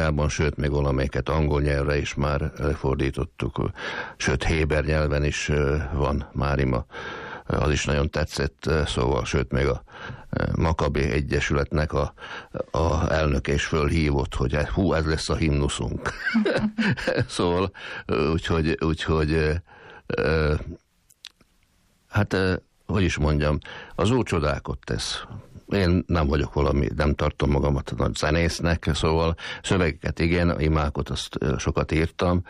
valójában, sőt, még valamelyiket angol nyelvre is már lefordítottuk, sőt, héber nyelven is van már ima, az is nagyon tetszett, szóval, sőt, még a Makabi Egyesületnek a elnöke is fölhívott, hogy ez lesz a himnuszunk. Szóval, úgyhogy hát, hogy is mondjam, az Úr csodákat tesz. Én nem vagyok nem tartom magamat nagy zenésznek, szóval szövegeket igen, imákat azt sokat írtam,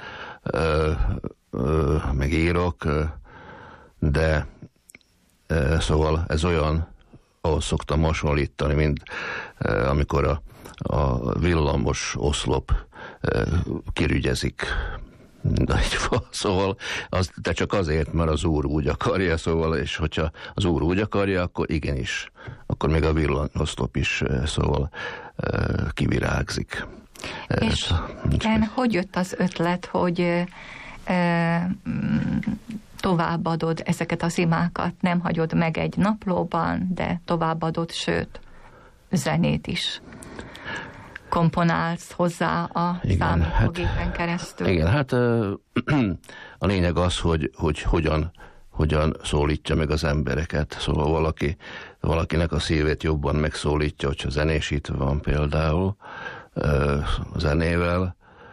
meg írok, de szóval ez olyan, ahhoz szoktam hasonlítani, mint amikor a villamos oszlop kirügyezik. Szóval de csak azért, mert az Úr úgy akarja, szóval, és hogyha az Úr úgy akarja, akkor igenis, akkor még a villanyoszlop is szóval kivirágzik. És hogy jött az ötlet, hogy továbbadod ezeket az imákat, nem hagyod meg egy naplóban, de továbbadod, sőt, zenét is komponálsz hozzá a számítógépen keresztül. Igen, hát a lényeg az, hogy hogyan szólítja meg az embereket. Szóval valakinek a szívét jobban megszólítja, hogyha zenésítve van például zenével,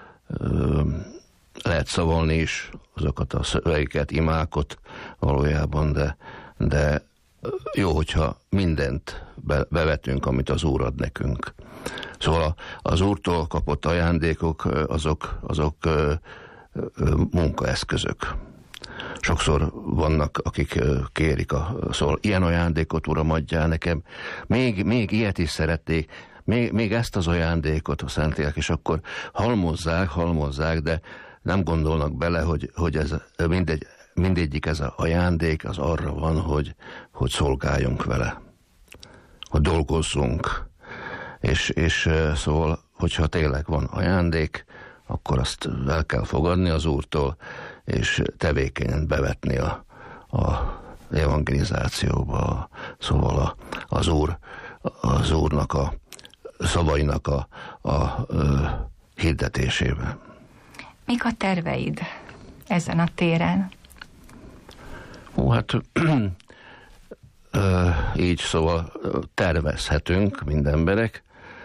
lehet szavalni is azokat a szövegeket, imákat valójában, de jó, hogyha mindent bevetünk, amit az Úr ad nekünk. Szóval az Úrtól kapott ajándékok, azok munkaeszközök. Sokszor vannak, akik kérik, szóval ilyen ajándékot, Uram, adjál nekem. Még ilyet is szeretnék, még ezt az ajándékot a Szentlélek, és akkor halmozzák, de nem gondolnak bele, hogy ez mindegyik ez az ajándék, az arra van, hogy szolgáljunk vele, hogy dolgozzunk. És szóval, hogyha tényleg van ajándék, akkor azt el kell fogadni az Úrtól, és tevékenyen bevetni a evangelizációba, szóval az Úrnak a szavainak a hirdetésébe. Mik a terveid ezen a téren? Hát így szóval tervezhetünk, mind emberek,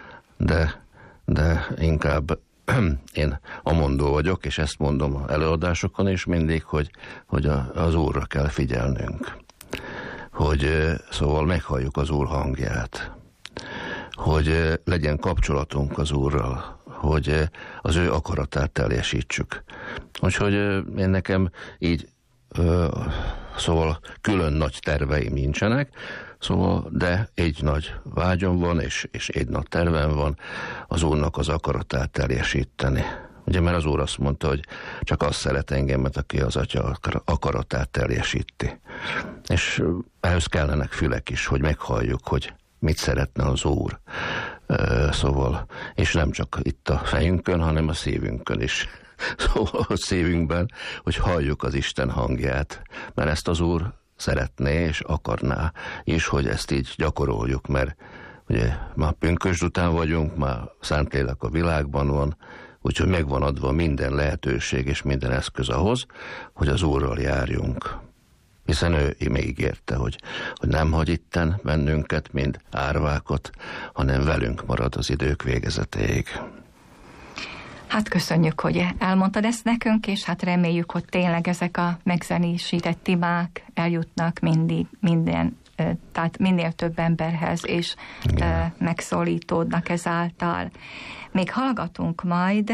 de inkább én amondó vagyok, és ezt mondom előadásokon is mindig, hogy az Úrra kell figyelnünk. Hogy szóval meghalljuk az Úr hangját. Hogy legyen kapcsolatunk az Úrral. Hogy az ő akaratát teljesítsük. Úgyhogy én nekem így szóval külön nagy terveim nincsenek, szóval, de egy nagy vágyom van, és egy nagy tervem van az Úrnak az akaratát teljesíteni. Ugye, mert az Úr azt mondta, hogy csak azt szeret engemet, aki az Atya akaratát teljesíti. És ehhez kellenek fülek is, hogy meghalljuk, hogy mit szeretne az Úr. Szóval, és nem csak itt a fejünkön, hanem a szívünkön is. Szóval a szívünkben, hogy halljuk az Isten hangját, mert ezt az Úr szeretné és akarná is, hogy ezt így gyakoroljuk, mert ugye már pünkösd után vagyunk, már Szentlélek a világban van, úgyhogy meg van adva minden lehetőség és minden eszköz ahhoz, hogy az Úrral járjunk. Hiszen ő még ígérte, hogy nem hagy itten bennünket, mint árvákat, hanem velünk marad az idők végezetéig. Hát köszönjük, hogy elmondtad ezt nekünk, és hát reméljük, hogy tényleg ezek a megzenésített imák eljutnak tehát minél több emberhez, és megszólítódnak ezáltal. Még hallgatunk majd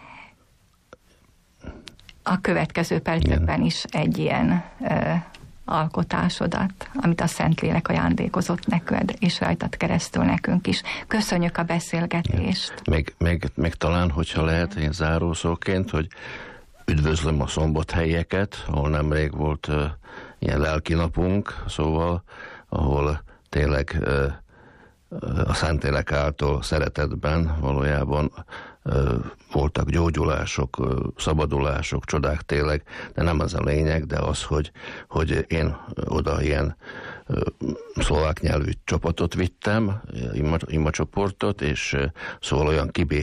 a következő percekben is egy ilyen alkotásodat, amit a Szentlélek ajándékozott neked, és rajtad keresztül nekünk is. Köszönjük a beszélgetést. Még talán, hogyha lehet, én zárószóként, hogy üdvözlöm a szombathelyeket, ahol nemrég volt ilyen lelki napunk, szóval, ahol tényleg a Szentlélek által szeretetben valójában voltak gyógyulások, szabadulások, csodák tényleg, de nem az a lényeg, de az, hogy én oda ilyen szlovák nyelvű csapatot vittem, imacsoportot, és szóval olyan